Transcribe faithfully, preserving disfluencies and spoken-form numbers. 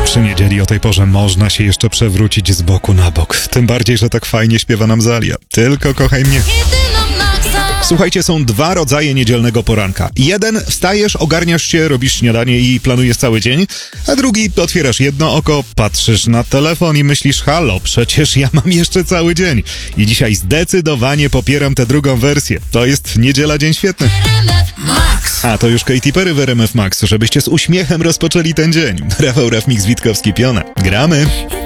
Przy niedzieli o tej porze można się jeszcze przewrócić z boku na bok. Tym bardziej, że tak fajnie śpiewa nam Zalia. Tylko kochaj mnie. Słuchajcie, są dwa rodzaje niedzielnego poranka. Jeden, wstajesz, ogarniasz się, robisz śniadanie i planujesz cały dzień, a drugi, otwierasz jedno oko, patrzysz na telefon i myślisz, halo, przecież ja mam jeszcze cały dzień. I dzisiaj zdecydowanie popieram tę drugą wersję. To jest niedziela, dzień świetny. A to już Katy Perry w R M F Max, żebyście z uśmiechem rozpoczęli ten dzień. Rafał Rafmix Witkowski Piona. Gramy!